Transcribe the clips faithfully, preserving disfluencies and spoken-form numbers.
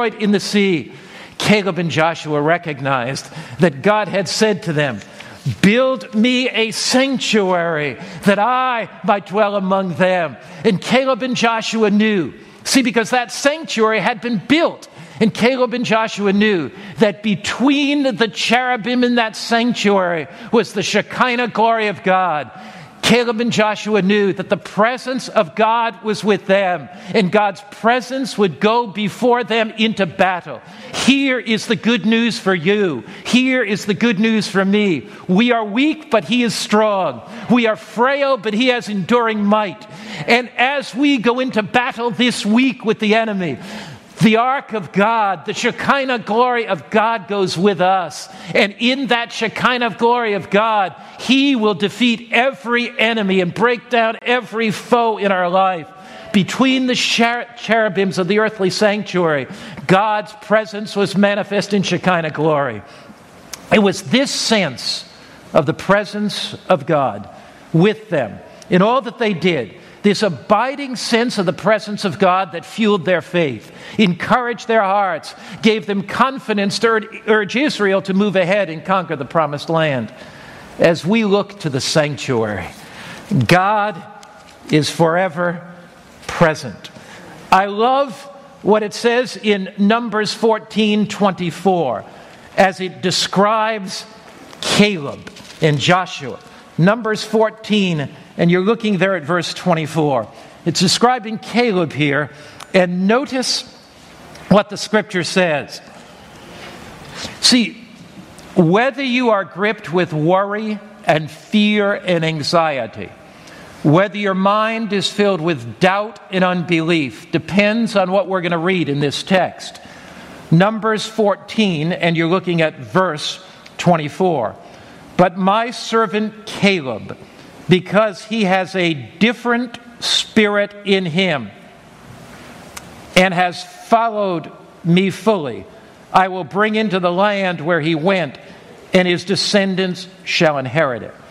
in the sea, Caleb and Joshua recognized that God had said to them, "Build me a sanctuary that I might dwell among them." And Caleb and Joshua knew. See, because that sanctuary had been built. And Caleb and Joshua knew that between the cherubim in that sanctuary was the Shekinah glory of God. Caleb and Joshua knew that the presence of God was with them, and God's presence would go before them into battle. Here is the good news for you. Here is the good news for me. We are weak, but He is strong. We are frail, but He has enduring might. And as we go into battle this week with the enemy, the ark of God, the Shekinah glory of God goes with us. And in that Shekinah glory of God, He will defeat every enemy and break down every foe in our life. Between the cher- cherubims of the earthly sanctuary, God's presence was manifest in Shekinah glory. It was this sense of the presence of God with them in all that they did, this abiding sense of the presence of God that fueled their faith, encouraged their hearts, gave them confidence to urge Israel to move ahead and conquer the promised land. As we look to the sanctuary, God is forever present. I love what it says in Numbers fourteen twenty-four as it describes Caleb and Joshua. Numbers fourteen, and you're looking there at verse twenty-four. It's describing Caleb here, and notice what the scripture says. See, whether you are gripped with worry and fear and anxiety, whether your mind is filled with doubt and unbelief, depends on what we're going to read in this text. Numbers fourteen, and you're looking at verse twenty-four. But my servant Caleb, because he has a different spirit in him and has followed me fully, I will bring into the land where he went, and his descendants shall inherit it.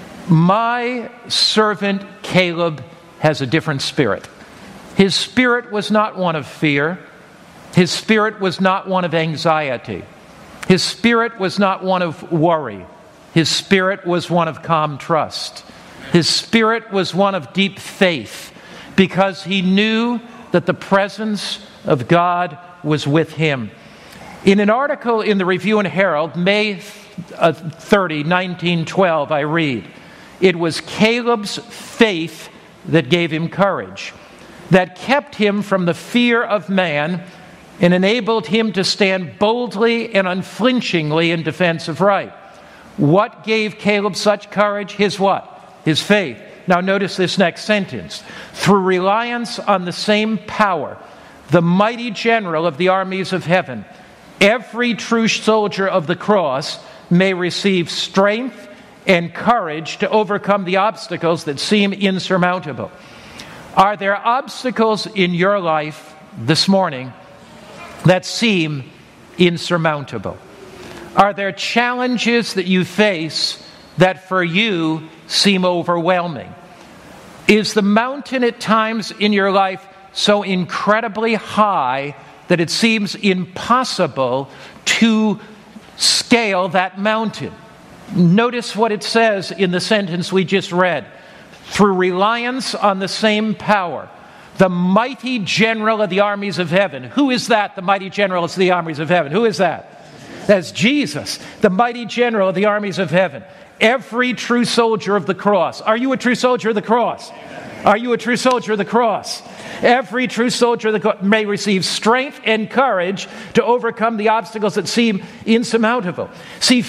My servant Caleb has a different spirit. His spirit was not one of fear. His spirit was not one of anxiety. His spirit was not one of worry. His spirit was one of calm trust. His spirit was one of deep faith, because he knew that the presence of God was with him. In an article in the Review and Herald, May thirtieth, nineteen twelve, I read, "It was Caleb's faith that gave him courage, that kept him from the fear of man and enabled him to stand boldly and unflinchingly in defense of right." What gave Caleb such courage? His what? His faith. Now notice this next sentence. Through reliance on the same power, the mighty general of the armies of heaven, every true soldier of the cross may receive strength and courage to overcome the obstacles that seem insurmountable. Are there obstacles in your life this morning that seem insurmountable? Are there challenges that you face that for you seem overwhelming? Is the mountain at times in your life so incredibly high that it seems impossible to scale that mountain? Notice what it says in the sentence we just read. Through reliance on the same power, the mighty general of the armies of heaven. Who is that, the mighty general of the armies of heaven? Who is that? That's Jesus, the mighty general of the armies of heaven. Every true soldier of the cross. Are you a true soldier of the cross? Are you a true soldier of the cross? Every true soldier of the cross may receive strength and courage to overcome the obstacles that seem insurmountable. See,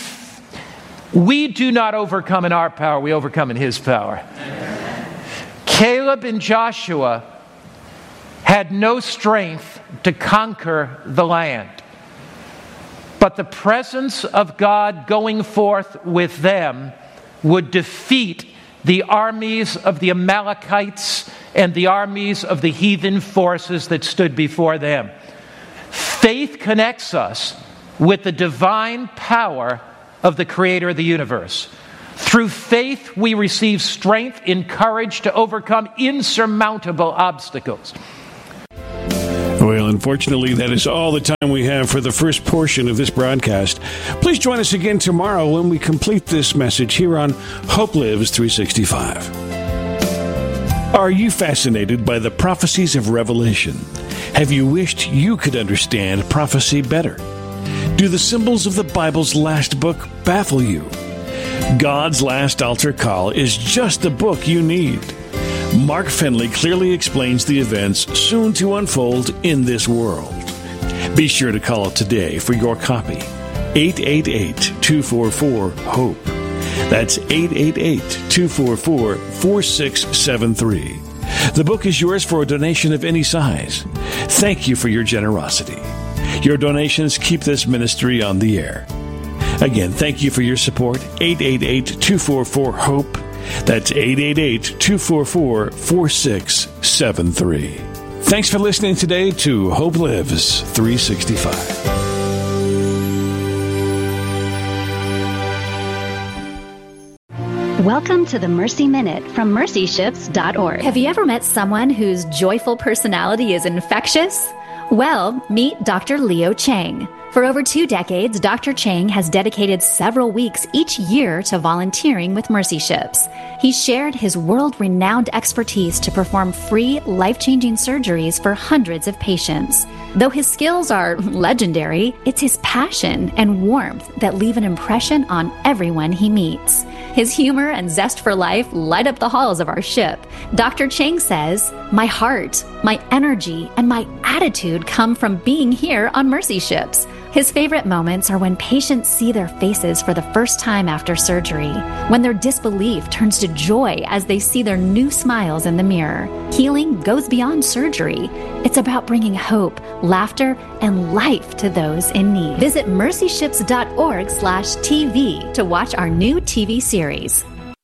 we do not overcome in our power, we overcome in His power. Caleb and Joshua had no strength to conquer the land. But the presence of God going forth with them would defeat the armies of the Amalekites and the armies of the heathen forces that stood before them. Faith connects us with the divine power of the Creator of the universe. Through faith, we receive strength and courage to overcome insurmountable obstacles. Well, unfortunately, that is all the time we have for the first portion of this broadcast. Please join us again tomorrow when we complete this message here on Hope Lives three sixty-five. Are you fascinated by the prophecies of Revelation? Have you wished you could understand prophecy better? Do the symbols of the Bible's last book baffle you? God's Last Altar Call is just the book you need. Mark Finley clearly explains the events soon to unfold in this world. Be sure to call today for your copy. eight eight eight, two four four, HOPE. That's eight eight eight, two four four, four six seven three. The book is yours for a donation of any size. Thank you for your generosity. Your donations keep this ministry on the air. Again, thank you for your support. eight eight eight, two four four, HOPE. That's eight eight eight, two four four, four six seven three. Thanks for listening today to Hope Lives three sixty-five. Welcome to the Mercy Minute from mercy ships dot org. Have you ever met someone whose joyful personality is infectious? Well, meet Doctor Leo Chang. For over two decades, Doctor Chang has dedicated several weeks each year to volunteering with Mercy Ships. He shared his world-renowned expertise to perform free, life-changing surgeries for hundreds of patients. Though his skills are legendary, it's his passion and warmth that leave an impression on everyone he meets. His humor and zest for life light up the halls of our ship. Doctor Chang says, "My heart, my energy, and my attitude come from being here on Mercy Ships." His favorite moments are when patients see their faces for the first time after surgery, when their disbelief turns to joy as they see their new smiles in the mirror. Healing goes beyond surgery. It's about bringing hope, laughter, and life to those in need. Visit mercy ships dot org slash T V to watch our new T V series.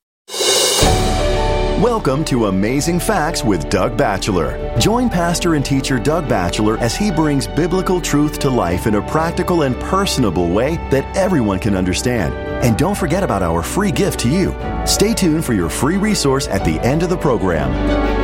Welcome to Amazing Facts with Doug Batchelor. Join pastor and teacher Doug Batchelor as he brings biblical truth to life in a practical and personable way that everyone can understand. And don't forget about our free gift to you. Stay tuned for your free resource at the end of the program.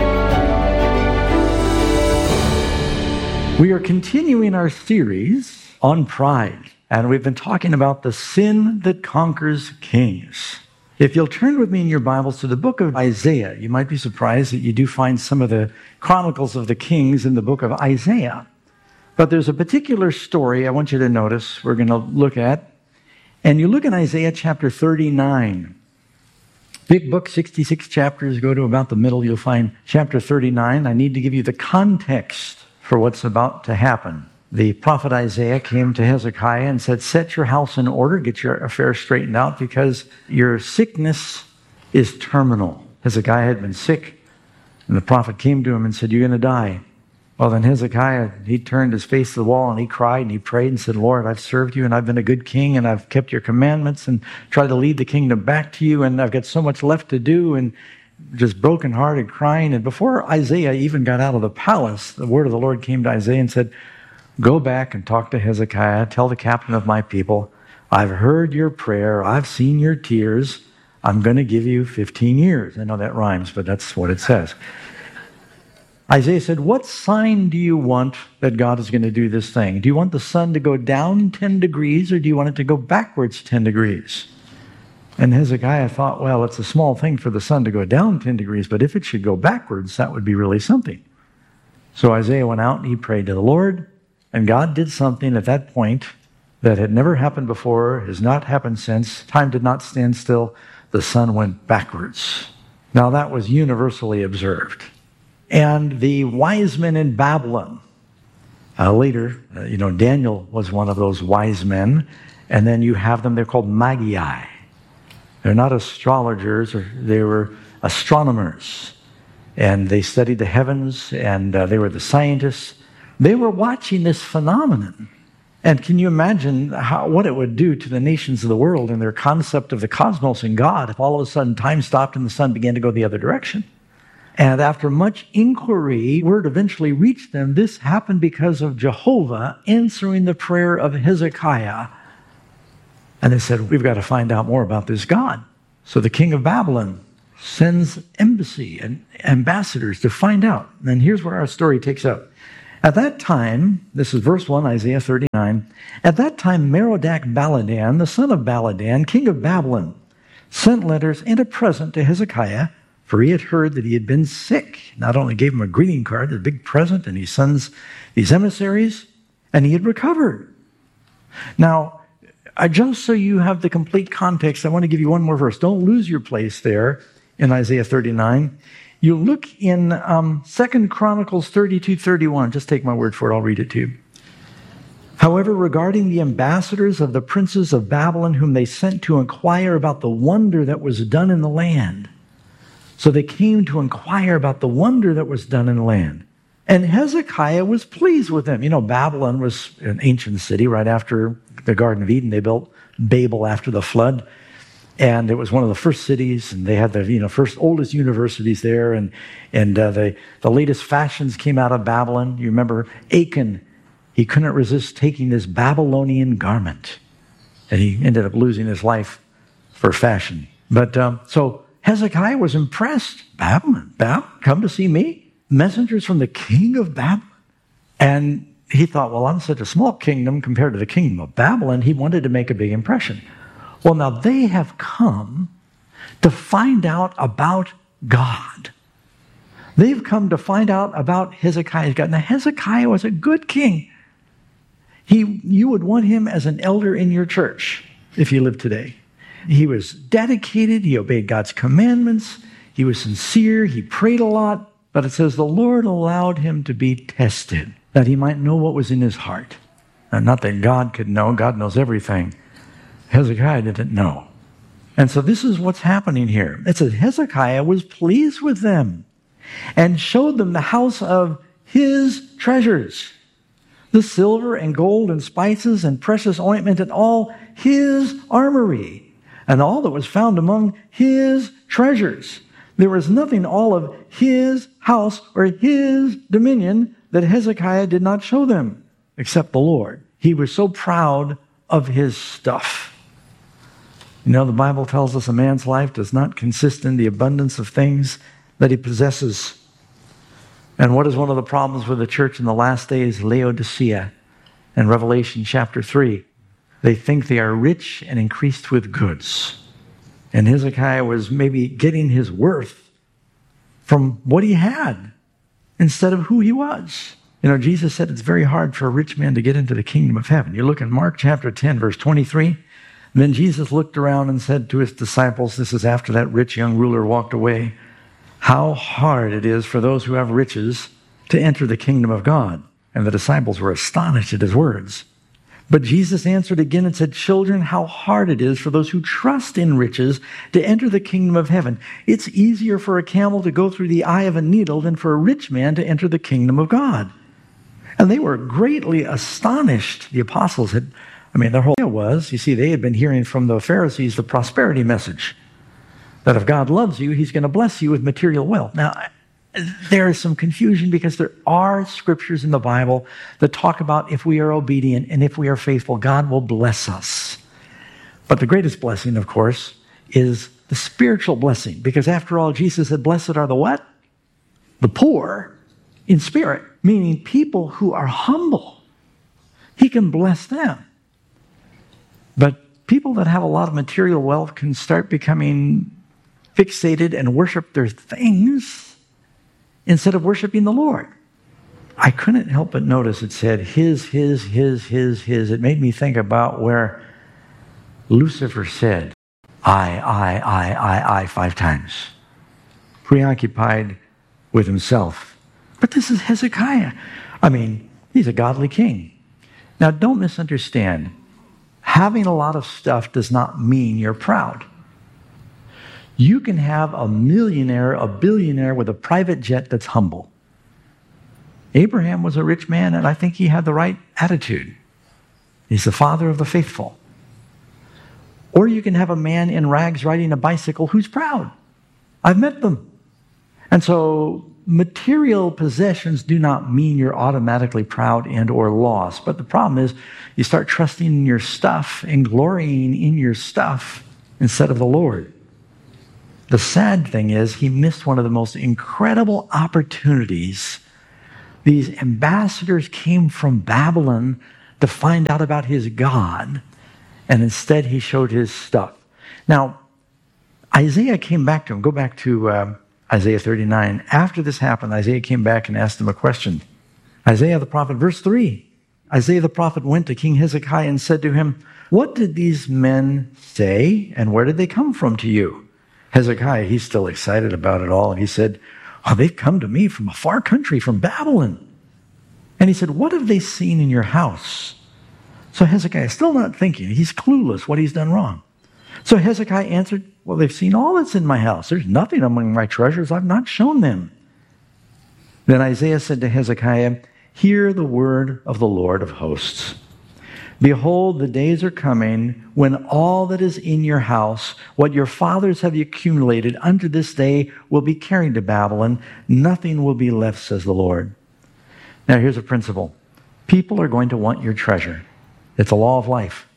We are continuing our series on pride, and we've been talking about the sin that conquers kings. If you'll turn with me in your Bibles to the book of Isaiah, you might be surprised that you do find some of the chronicles of the kings in the book of Isaiah. But there's a particular story I want you to notice we're going to look at. And you look in Isaiah chapter thirty-nine. Big book, sixty-six chapters, go to about the middle, you'll find chapter thirty-nine. I need to give you the context for what's about to happen. The prophet Isaiah came to Hezekiah and said, "Set your house in order, get your affairs straightened out, because your sickness is terminal." Hezekiah had been sick, and the prophet came to him and said, "You're going to die." Well, then Hezekiah, he turned his face to the wall and he cried and he prayed and said, "Lord, I've served you and I've been a good king and I've kept your commandments and tried to lead the kingdom back to you, and I've got so much left to do," and just brokenhearted, crying. And before Isaiah even got out of the palace, the word of the Lord came to Isaiah and said, "Go back and talk to Hezekiah. Tell the captain of my people, I've heard your prayer. I've seen your tears. I'm going to give you fifteen years. I know that rhymes, but that's what it says. Isaiah said, "What sign do you want that God is going to do this thing? Do you want the sun to go down ten degrees, or do you want it to go backwards ten degrees? And Hezekiah thought, well, it's a small thing for the sun to go down ten degrees, but if it should go backwards, that would be really something. So Isaiah went out and he prayed to the Lord. And God did something at that point that had never happened before, has not happened since. Time did not stand still. The sun went backwards. Now that was universally observed. And the wise men in Babylon, uh, later, uh, you know, Daniel was one of those wise men. And then you have them, they're called Magi. They're not astrologers, or they were astronomers. And they studied the heavens, and uh, they were the scientists. They were watching this phenomenon. And can you imagine how, what it would do to the nations of the world and their concept of the cosmos and God if all of a sudden time stopped and the sun began to go the other direction? And after much inquiry, word eventually reached them. This happened because of Jehovah answering the prayer of Hezekiah. And they said, we've got to find out more about this God. So the king of Babylon sends embassy and ambassadors to find out. And here's where our story takes up. At that time, this is verse one, Isaiah thirty-nine, at that time Merodach-Baladan, the son of Baladan, king of Babylon, sent letters and a present to Hezekiah, for he had heard that he had been sick. Not only gave him a greeting card, a big present, and he sends these emissaries, and he had recovered. Now, I, just so you have the complete context, I want to give you one more verse. Don't lose your place there in Isaiah thirty-nine. You look in um, Second Chronicles thirty-two thirty-one. Just take my word for it. I'll read it to you. However, regarding the ambassadors of the princes of Babylon, whom they sent to inquire about the wonder that was done in the land. So they came to inquire about the wonder that was done in the land. And Hezekiah was pleased with them. You know, Babylon was an ancient city right after the Garden of Eden. They built Babel after the flood. And it was one of the first cities, and they had the you know first oldest universities there, and and uh, the the latest fashions came out of Babylon. You remember Achan, he couldn't resist taking this Babylonian garment, and he ended up losing his life for fashion. But um, so Hezekiah was impressed. Babylon, Babylon, come to see me? Messengers from the king of Babylon, and he thought, well, I'm such a small kingdom compared to the kingdom of Babylon. He wanted to make a big impression. Well, now they have come to find out about God. They've come to find out about Hezekiah's God. Now, Hezekiah was a good king. He, you would want him as an elder in your church if he lived today. He was dedicated. He obeyed God's commandments. He was sincere. He prayed a lot. But it says the Lord allowed him to be tested, that he might know what was in his heart. And not that God could know. God knows everything. Hezekiah didn't know. And so this is what's happening here. It says Hezekiah was pleased with them and showed them the house of his treasures, the silver and gold and spices and precious ointment and all his armory and all that was found among his treasures. There was nothing all of his house or his dominion that Hezekiah did not show them except the Lord. He was so proud of his stuff. You know, the Bible tells us a man's life does not consist in the abundance of things that he possesses. And what is one of the problems with the church in the last days? Laodicea in Revelation chapter three. They think they are rich and increased with goods. And Hezekiah was maybe getting his worth from what he had instead of who he was. You know, Jesus said it's very hard for a rich man to get into the kingdom of heaven. You look in Mark chapter ten, verse twenty-three. And then Jesus looked around and said to his disciples, this is after that rich young ruler walked away, how hard it is for those who have riches to enter the kingdom of God. And the disciples were astonished at his words. But Jesus answered again and said, children, how hard it is for those who trust in riches to enter the kingdom of heaven. It's easier for a camel to go through the eye of a needle than for a rich man to enter the kingdom of God. And they were greatly astonished. The apostles had, I mean, their whole idea was, you see, they had been hearing from the Pharisees the prosperity message. That if God loves you, he's going to bless you with material wealth. Now, there is some confusion because there are scriptures in the Bible that talk about if we are obedient and if we are faithful, God will bless us. But the greatest blessing, of course, is the spiritual blessing. Because after all, Jesus said, blessed are the what? The poor in spirit, meaning people who are humble. He can bless them. But people that have a lot of material wealth can start becoming fixated and worship their things instead of worshiping the Lord. I couldn't help but notice it said his, his, his, his, his. It made me think about where Lucifer said, I, I, I, I, I, five times. Preoccupied with himself. But this is Hezekiah. I mean, he's a godly king. Now, don't misunderstand. Having a lot of stuff does not mean you're proud. You can have a millionaire, a billionaire with a private jet that's humble. Abraham was a rich man, and I think he had the right attitude. He's the father of the faithful. Or you can have a man in rags riding a bicycle who's proud. I've met them. And so material possessions do not mean you're automatically proud and or lost. But the problem is you start trusting in your stuff and glorying in your stuff instead of the Lord. The sad thing is he missed one of the most incredible opportunities These ambassadors came from Babylon to find out about his God, and instead he showed his stuff. Now, Isaiah came back to him. Go back to uh, Isaiah thirty-nine. After this happened, Isaiah came back and asked him a question. Isaiah the prophet, verse three. Isaiah the prophet went to King Hezekiah and said to him, "What did these men say, and where did they come from to you?" Hezekiah, he's still excited about it all, and he said, "Oh, they've come to me from a far country, from Babylon." And he said, "What have they seen in your house?" So Hezekiah is still not thinking. He's clueless what he's done wrong. So Hezekiah answered, "Well, they've seen all that's in my house. There's nothing among my treasures I've not shown them." Then Isaiah said to Hezekiah, "Hear the word of the Lord of hosts. Behold, the days are coming when all that is in your house, what your fathers have accumulated unto this day, will be carried to Babylon. Nothing will be left, says the Lord." Now here's a principle. People are going to want your treasure. It's a law of life.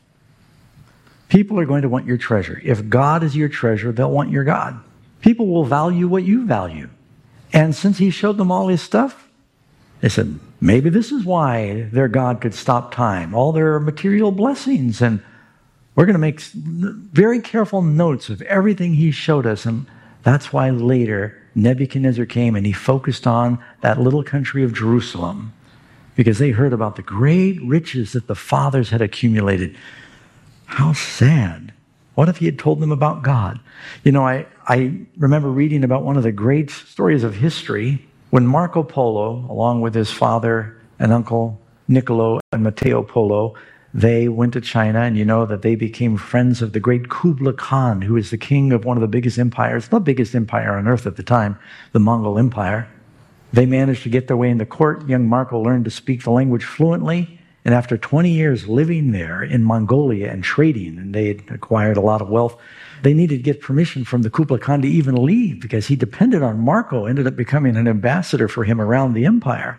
People are going to want your treasure. If God is your treasure, they'll want your God. People will value what you value. And since he showed them all his stuff, they said, maybe this is why their God could stop time, all their material blessings. And we're going to make very careful notes of everything he showed us. And that's why later Nebuchadnezzar came and he focused on that little country of Jerusalem, because they heard about the great riches that the fathers had accumulated. How sad. What if he had told them about God? You know, I, I remember reading about one of the great stories of history when Marco Polo, along with his father and uncle Niccolo and Matteo Polo, they went to China, and you know that they became friends of the great Kublai Khan, who is the king of one of the biggest empires, the biggest empire on earth at the time, the Mongol Empire. They managed to get their way into court. Young Marco learned to speak the language fluently, and after twenty years living there in Mongolia and trading, and they had acquired a lot of wealth, they needed to get permission from the Kublai Khan to even leave, because he depended on Marco, ended up becoming an ambassador for him around the empire.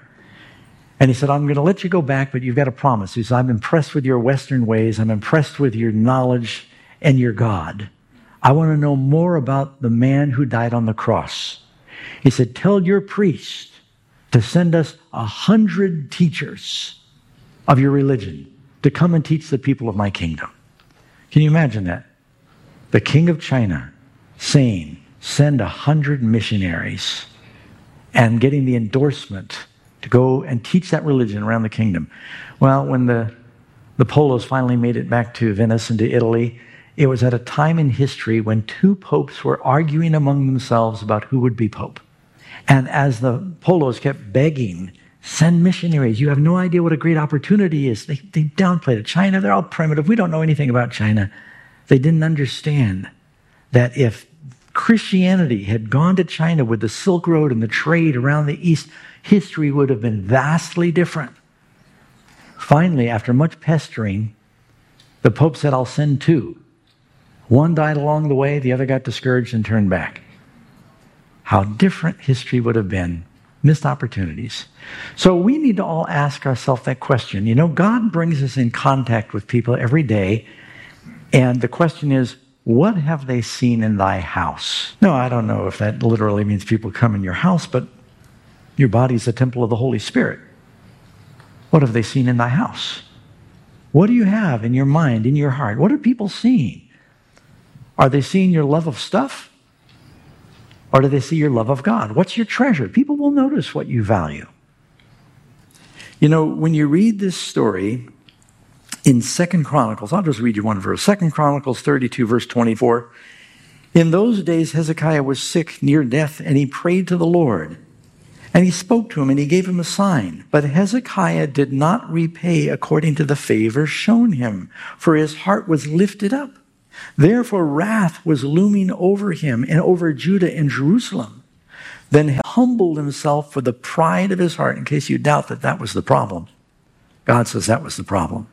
And he said, "I'm going to let you go back, but you've got to promise." He said, "I'm impressed with your Western ways. I'm impressed with your knowledge and your God. I want to know more about the man who died on the cross." He said, "Tell your priest to send us a hundred teachers of your religion to come and teach the people of my kingdom." Can you imagine that? The king of China saying, send a hundred missionaries, and getting the endorsement to go and teach that religion around the kingdom. Well, when the, the Polos finally made it back to Venice and to Italy, it was at a time in history when two popes were arguing among themselves about who would be pope. And as the Polos kept begging, send missionaries, you have no idea what a great opportunity is, they, they downplayed it. China, they're all primitive. We don't know anything about China. They didn't understand that if Christianity had gone to China with the Silk Road and the trade around the East, history would have been vastly different. Finally, after much pestering, the Pope said, "I'll send two." One died along the way, the other got discouraged and turned back. How different history would have been. Missed opportunities. So we need to all ask ourselves that question. You know, God brings us in contact with people every day, and the question is, what have they seen in thy house? No, I don't know if that literally means people come in your house, but your body is the temple of the Holy Spirit. What have they seen in thy house? What do you have in your mind, in your heart? What are people seeing? Are they seeing your love of stuff? Or do they see your love of God? What's your treasure? People will notice what you value. You know, when you read this story in Second Chronicles, I'll just read you one verse. Second Chronicles thirty-two, verse twenty-four. In those days Hezekiah was sick, near death, and he prayed to the Lord. And he spoke to him, and he gave him a sign. But Hezekiah did not repay according to the favor shown him, for his heart was lifted up. Therefore wrath was looming over him and over Judah and Jerusalem. Then he humbled himself for the pride of his heart, in case you doubt that that was the problem. God says that was the problem.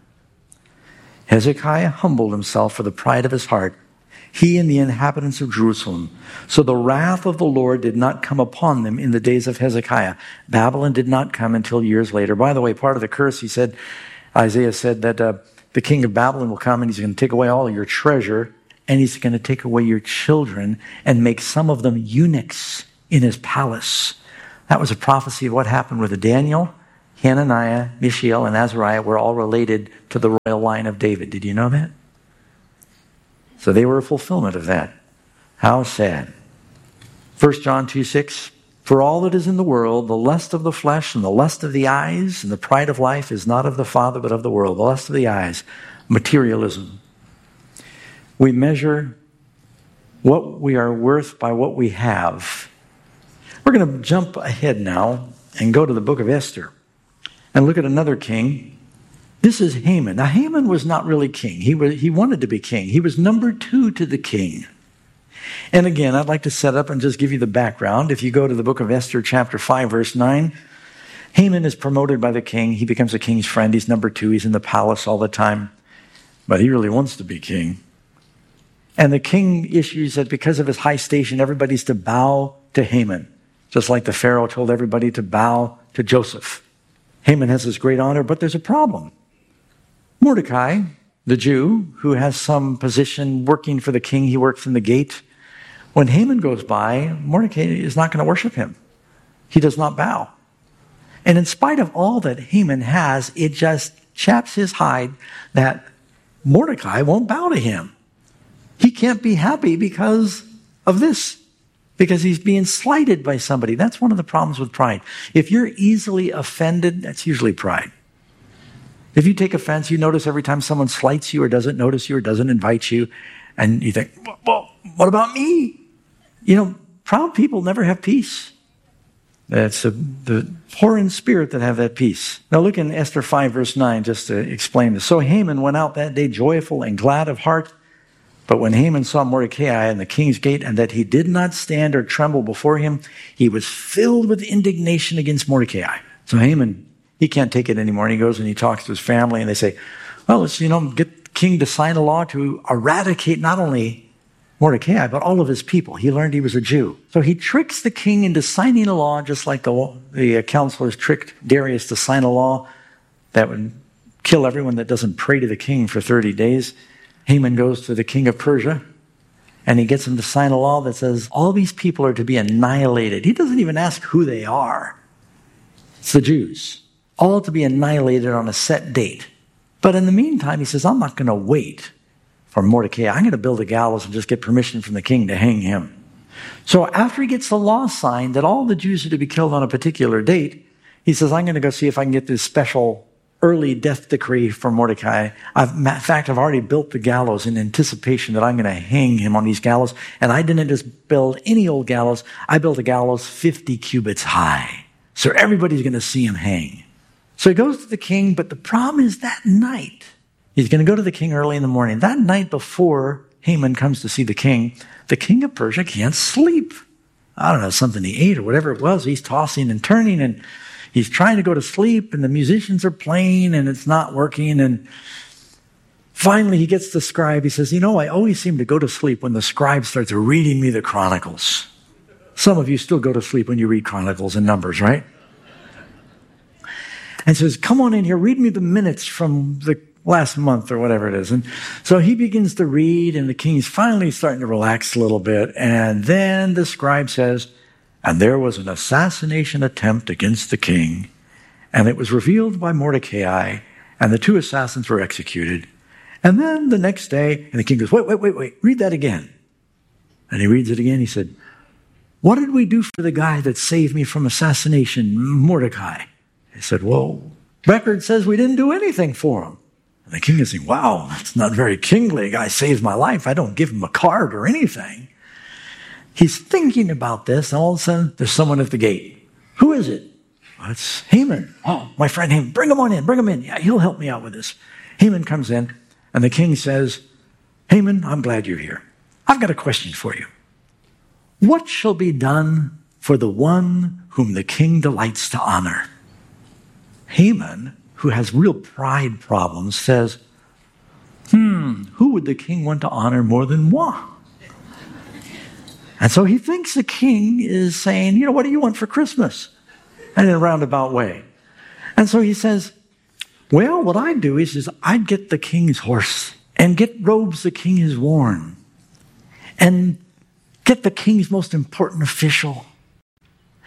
Hezekiah humbled himself for the pride of his heart, he and the inhabitants of Jerusalem. So the wrath of the Lord did not come upon them in the days of Hezekiah. Babylon did not come until years later. By the way, part of the curse, he said, Isaiah said that uh, the king of Babylon will come and he's going to take away all your treasure, and he's going to take away your children and make some of them eunuchs in his palace. That was a prophecy of what happened with Daniel, Hananiah, Mishael, and Azariah were all related to the royal line of David. Did you know that? So they were a fulfillment of that. How sad. First John two six, for all that is in the world, the lust of the flesh and the lust of the eyes and the pride of life is not of the Father but of the world. The lust of the eyes, materialism. We measure what we are worth by what we have. We're going to jump ahead now and go to the book of Esther and look at another king. This is Haman. Now, Haman was not really king. He was, he wanted to be king. He was number two to the king. And again, I'd like to set up and just give you the background. If you go to the book of Esther, chapter five, verse nine, Haman is promoted by the king. He becomes a king's friend. He's number two. He's in the palace all the time. But he really wants to be king. And the king issues that because of his high station, everybody's to bow to Haman. Just like the Pharaoh told everybody to bow to Joseph. Haman has this great honor, but there's a problem. Mordecai, the Jew, who has some position working for the king, he works in the gate. When Haman goes by, Mordecai is not going to worship him. He does not bow. And in spite of all that Haman has, it just chaps his hide that Mordecai won't bow to him. He can't be happy because of this. Because he's being slighted by somebody. That's one of the problems with pride. If you're easily offended, that's usually pride. If you take offense, you notice every time someone slights you or doesn't notice you or doesn't invite you, and you think, well, what about me? You know, proud people never have peace. That's a, the poor in spirit that have that peace. Now look in Esther five, verse nine, just to explain this. So Haman went out that day joyful and glad of heart. But when Haman saw Mordecai in the king's gate, and that he did not stand or tremble before him, he was filled with indignation against Mordecai. So Haman, he can't take it anymore. And he goes and he talks to his family, and they say, well, let's, you know, get the king to sign a law to eradicate not only Mordecai, but all of his people. He learned he was a Jew. So he tricks the king into signing a law, just like the, the counselors tricked Darius to sign a law that would kill everyone that doesn't pray to the king for thirty days. Haman goes to the king of Persia, and he gets him to sign a law that says all these people are to be annihilated. He doesn't even ask who they are. It's the Jews. All to be annihilated on a set date. But in the meantime, he says, I'm not going to wait for Mordecai. I'm going to build a gallows and just get permission from the king to hang him. So after he gets the law signed that all the Jews are to be killed on a particular date, he says, I'm going to go see if I can get this special early death decree for Mordecai. I've, in fact, I've already built the gallows in anticipation that I'm going to hang him on these gallows. And I didn't just build any old gallows. I built a gallows fifty cubits high. So everybody's going to see him hang. So he goes to the king, but the problem is that night, he's going to go to the king early in the morning. That night before Haman comes to see the king, the king of Persia can't sleep. I don't know, something he ate or whatever it was. He's tossing and turning, and he's trying to go to sleep, and the musicians are playing, and it's not working. And finally, he gets the scribe. He says, you know, I always seem to go to sleep when the scribe starts reading me the Chronicles. Some of you still go to sleep when you read Chronicles and Numbers, right? And says, come on in here, read me the minutes from the last month or whatever it is. And so he begins to read, and the king's finally starting to relax a little bit. And then the scribe says, and there was an assassination attempt against the king, and it was revealed by Mordecai, and the two assassins were executed. And then the next day, and the king goes, wait, wait, wait, wait, read that again. And he reads it again. He said, what did we do for the guy that saved me from assassination, Mordecai? He said, well, record says we didn't do anything for him. And the king is saying, wow, that's not very kingly. A guy saves my life. I don't give him a card or anything. He's thinking about this, and all of a sudden, there's someone at the gate. Who is it? Well, it's Haman. Oh, my friend Haman. Bring him on in. Bring him in. Yeah, he'll help me out with this. Haman comes in, and the king says, Haman, I'm glad you're here. I've got a question for you. What shall be done for the one whom the king delights to honor? Haman, who has real pride problems, says, hmm, who would the king want to honor more than moi? And so he thinks the king is saying, you know, what do you want for Christmas? And in a roundabout way. And so he says, well, what I'd do is, is I'd get the king's horse and get robes the king has worn and get the king's most important official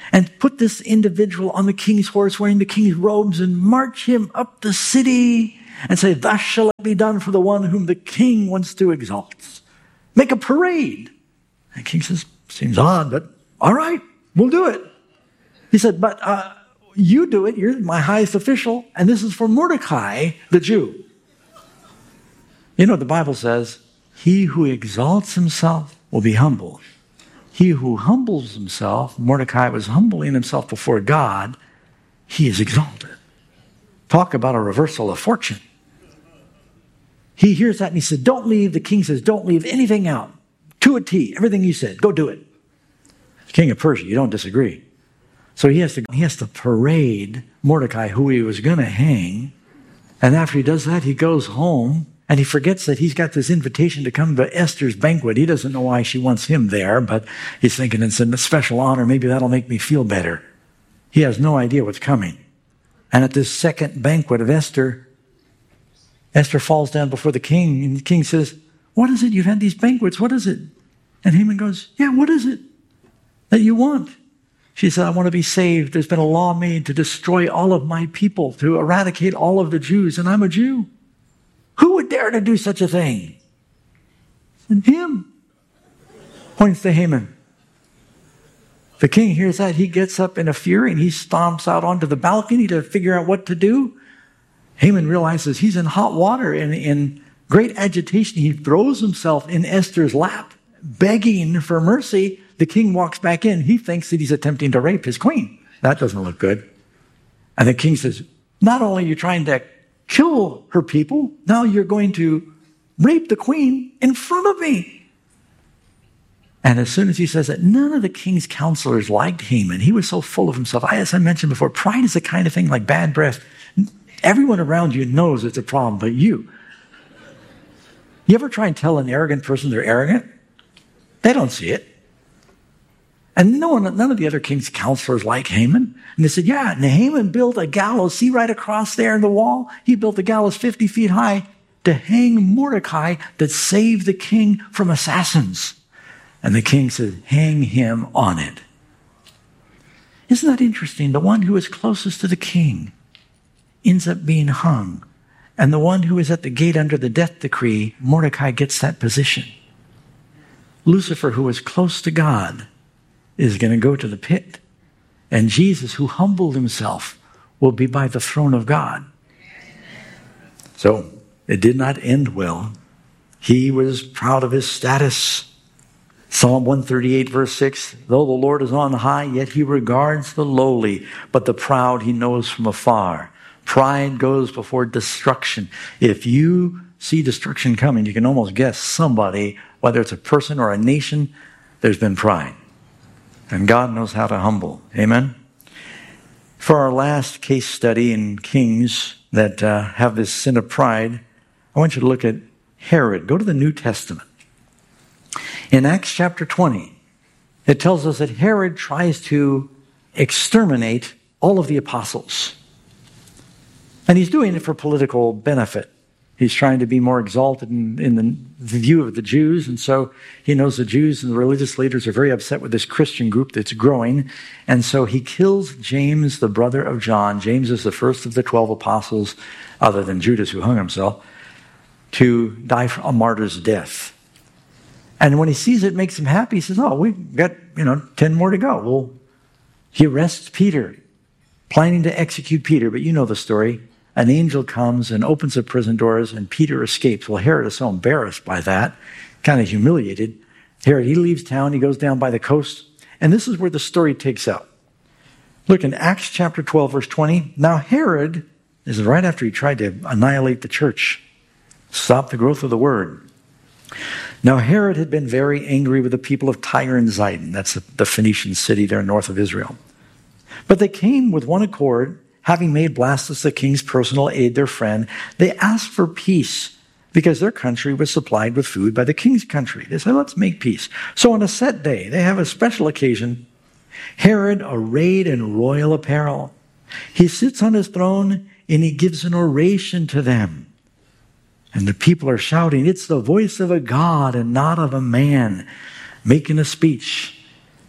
and put this individual on the king's horse wearing the king's robes and march him up the city and say, thus shall it be done for the one whom the king wants to exalt. Make a parade. And the king says, seems odd, but all right, we'll do it. He said, but uh, you do it. You're my highest official, and this is for Mordecai, the Jew. You know what the Bible says? He who exalts himself will be humbled. He who humbles himself, Mordecai was humbling himself before God, he is exalted. Talk about a reversal of fortune. He hears that and he said, don't leave. The king says, don't leave anything out. To a T, everything you said, go do it. The king of Persia, you don't disagree. So he has to, he has to parade Mordecai, who he was going to hang. And after he does that, he goes home. And he forgets that he's got this invitation to come to Esther's banquet. He doesn't know why she wants him there, but he's thinking it's a special honor. Maybe that'll make me feel better. He has no idea what's coming. And at this second banquet of Esther, Esther falls down before the king, and the king says, what is it? You've had these banquets. What is it? And Haman goes, yeah, what is it that you want? She said, I want to be saved. There's been a law made to destroy all of my people, to eradicate all of the Jews, and I'm a Jew. Who would dare to do such a thing? And him. Points to Haman. The king hears that. He gets up in a fury and he stomps out onto the balcony to figure out what to do. Haman realizes he's in hot water and in great agitation. He throws himself in Esther's lap, begging for mercy. The king walks back in. He thinks that he's attempting to rape his queen. That doesn't look good. And the king says, not only are you trying to kill her people, now you're going to rape the queen in front of me. And as soon as he says that, none of the king's counselors liked Haman. He was so full of himself. I, as I mentioned before, pride is the kind of thing like bad breath. Everyone around you knows it's a problem, but you. You ever try and tell an arrogant person they're arrogant? They don't see it. And no one, none of the other king's counselors like Haman. And they said, yeah, and Haman built a gallows. See right across there in the wall? He built a gallows fifty feet high to hang Mordecai that saved the king from assassins. And the king said, hang him on it. Isn't that interesting? The one who is closest to the king ends up being hung. And the one who is at the gate under the death decree, Mordecai gets that position. Lucifer, who was close to God, is going to go to the pit. And Jesus, who humbled himself, will be by the throne of God. So it did not end well. He was proud of his status. Psalm one thirty-eight, verse six, though the Lord is on high, yet he regards the lowly, but the proud he knows from afar. Pride goes before destruction. If you see destruction coming, you can almost guess somebody, whether it's a person or a nation, there's been pride. And God knows how to humble. Amen? For our last case study in Kings that uh, have this sin of pride, I want you to look at Herod. Go to the New Testament. In Acts chapter twenty, it tells us that Herod tries to exterminate all of the apostles. And he's doing it for political benefit. He's trying to be more exalted in, in the, the view of the Jews. And so he knows the Jews and the religious leaders are very upset with this Christian group that's growing. And so he kills James, the brother of John. James is the first of the twelve apostles, other than Judas, who hung himself, to die a martyr's death. And when he sees it, it makes him happy. He says, oh, we've got, you know, ten more to go. Well, he arrests Peter, planning to execute Peter. But you know the story. An angel comes and opens the prison doors, and Peter escapes. Well, Herod is so embarrassed by that, kind of humiliated. Herod, he leaves town. He goes down by the coast. And this is where the story takes out. Look in Acts chapter twelve, verse twenty. Now Herod, this is right after he tried to annihilate the church, stop the growth of the word. Now Herod had been very angry with the people of Tyre and Zidon. That's the Phoenician city there north of Israel. But they came with one accord, having made Blastus the king's personal aide, their friend. They asked for peace because their country was supplied with food by the king's country. They said, let's make peace. So on a set day, they have a special occasion. Herod, arrayed in royal apparel, he sits on his throne and he gives an oration to them. And the people are shouting, it's the voice of a God and not of a man, making a speech.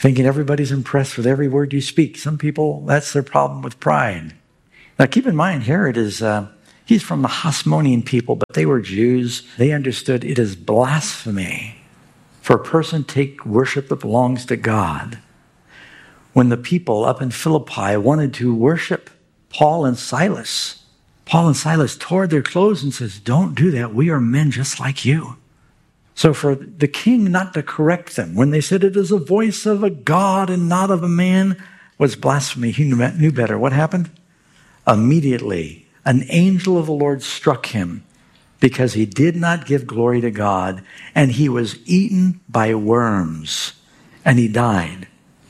thinking everybody's impressed with every word you speak. Some people, that's their problem with pride. Now keep in mind, Herod is, uh, he's from the Hasmonean people, but they were Jews. They understood it is blasphemy for a person to take worship that belongs to God. When the people up in Philippi wanted to worship Paul and Silas, Paul and Silas tore their clothes and says, don't do that. We are men just like you. So for the king not to correct them when they said it is a voice of a God and not of a man was blasphemy. He knew better. What happened? Immediately, an angel of the Lord struck him because he did not give glory to God, and he was eaten by worms, and he died.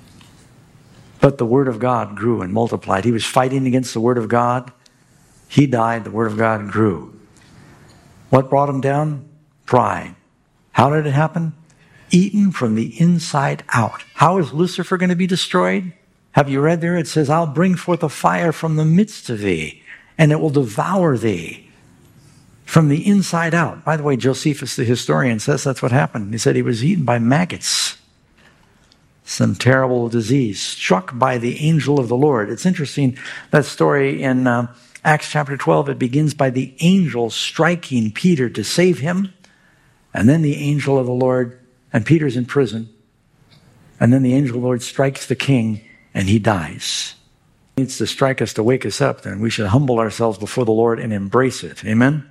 But the word of God grew and multiplied. He was fighting against the word of God. He died. The word of God grew. What brought him down? Pride. How did it happen? Eaten from the inside out. How is Lucifer going to be destroyed? Have you read there? It says, I'll bring forth a fire from the midst of thee, and it will devour thee from the inside out. By the way, Josephus, the historian, says that's what happened. He said he was eaten by maggots. Some terrible disease, struck by the angel of the Lord. It's interesting, that story in uh, Acts chapter twelve, it begins by the angel striking Peter to save him, and then the angel of the Lord, and Peter's in prison, and then the angel of the Lord strikes the king, and he dies. He needs to strike us to wake us up, then we should humble ourselves before the Lord and embrace it. Amen?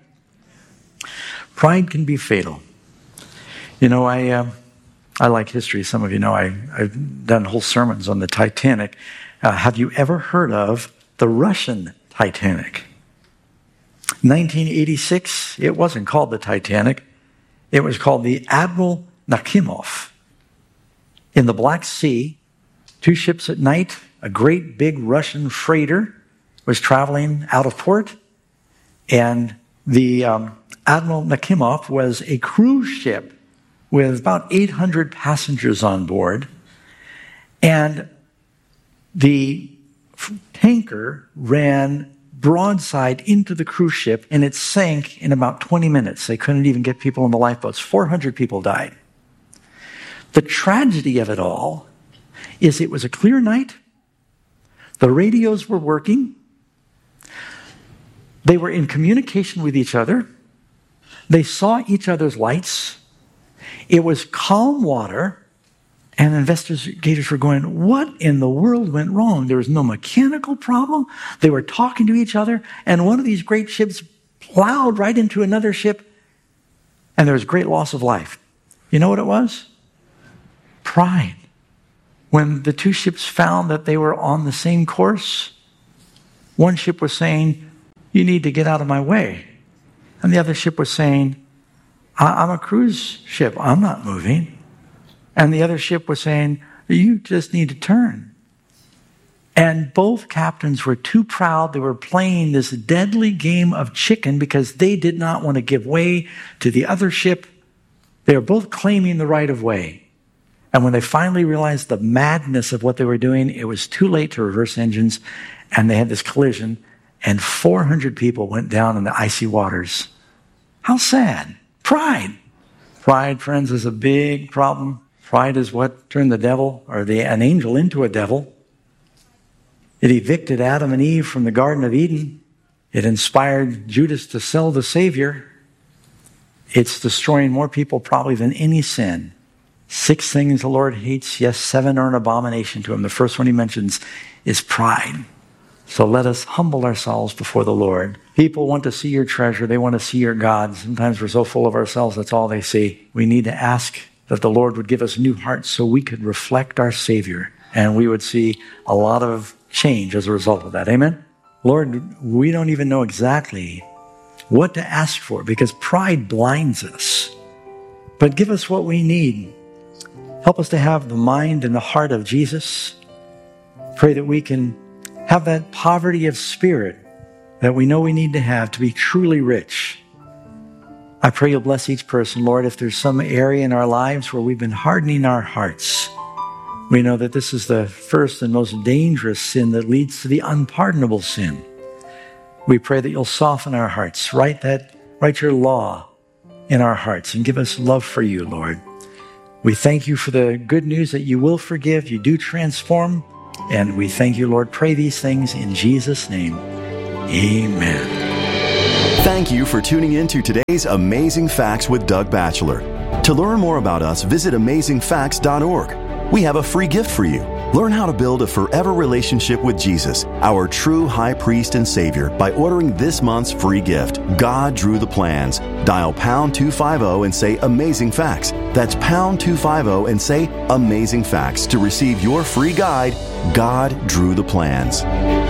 Pride can be fatal. You know, I... Uh, I like history. Some of you know I, I've done whole sermons on the Titanic. Uh, have you ever heard of the Russian Titanic? nineteen eighty-six, it wasn't called the Titanic. It was called the Admiral Nakhimov. In the Black Sea, two ships at night, a great big Russian freighter was traveling out of port, and the um, Admiral Nakhimov was a cruise ship with about eight hundred passengers on board. And the tanker ran broadside into the cruise ship, and it sank in about twenty minutes. They couldn't even get people in the lifeboats. four hundred people died. The tragedy of it all is it was a clear night. The radios were working. They were in communication with each other. They saw each other's lights. It was calm water, and investigators were going, what in the world went wrong? There was no mechanical problem. They were talking to each other, and one of these great ships plowed right into another ship, and there was great loss of life. You know what it was? Pride. When the two ships found that they were on the same course, one ship was saying, you need to get out of my way. And the other ship was saying, I'm a cruise ship. I'm not moving. And the other ship was saying, you just need to turn. And both captains were too proud. They were playing this deadly game of chicken because they did not want to give way to the other ship. They were both claiming the right of way. And when they finally realized the madness of what they were doing, it was too late to reverse engines, and they had this collision, and four hundred people went down in the icy waters. How sad. Pride. Pride, friends, is a big problem. Pride is what turned the devil, or the, an angel, into a devil. It evicted Adam and Eve from the Garden of Eden. It inspired Judas to sell the Savior. It's destroying more people probably than any sin. Six things the Lord hates, yes, seven are an abomination to him. The first one he mentions is pride. So let us humble ourselves before the Lord. People want to see your treasure. They want to see your God. Sometimes we're so full of ourselves, that's all they see. We need to ask that the Lord would give us new hearts so we could reflect our Savior, and we would see a lot of change as a result of that. Amen? Lord, we don't even know exactly what to ask for because pride blinds us. But give us what we need. Help us to have the mind and the heart of Jesus. Pray that we can have that poverty of spirit that we know we need to have to be truly rich. I pray you'll bless each person, Lord. If there's some area in our lives where we've been hardening our hearts, we know that this is the first and most dangerous sin that leads to the unpardonable sin. We pray that you'll soften our hearts, write that, write your law in our hearts, and give us love for you, Lord. We thank you for the good news that you will forgive, you do transform, and we thank you, Lord. Pray these things in Jesus' name. Amen. Thank you for tuning in to today's Amazing Facts with Doug Batchelor. To learn more about us, visit amazing facts dot org. We have a free gift for you. Learn how to build a forever relationship with Jesus, our true high priest and Savior, by ordering this month's free gift, God Drew the Plans. Dial pound two fifty and say Amazing Facts. That's pound two fifty and say Amazing Facts to receive your free guide, God Drew the Plans.